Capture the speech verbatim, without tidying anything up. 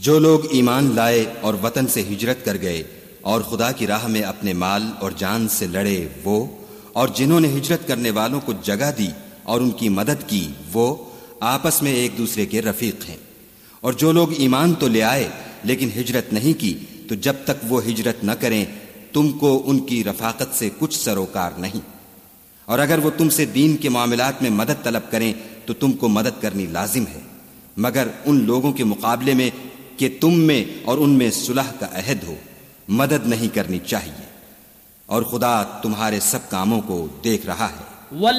जो लोग ईमान लाए और वतन से हिजरत कर गए और खुदा की राह में अपने माल और जान से लड़े वो, और जिन्होंने हिजरत करने वालों को जगह दी और उनकी मदद की वो आपस में एक दूसरे के रफीक हैं। और जो लोग ईमान तो ले आए लेकिन हिजरत नहीं की, तो जब तक वो हिजरत न करें तुमको उनकी रफाकत से कुछ सरोकार नहीं। और अगर वो तुमसे दीन के मामलात में मदद तलब करें तो तुमको मदद करनी लाजिम है, मगर उन लोगों के मुकाबले में कि तुम में और उनमें सुलह का अहद हो, मदद नहीं करनी चाहिए। और खुदा तुम्हारे सब कामों को देख रहा है।